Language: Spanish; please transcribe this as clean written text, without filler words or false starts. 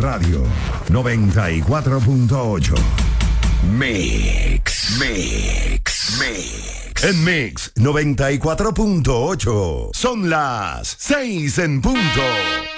Radio 94.8. Mix. En Mix 94.8 son las 6 en punto.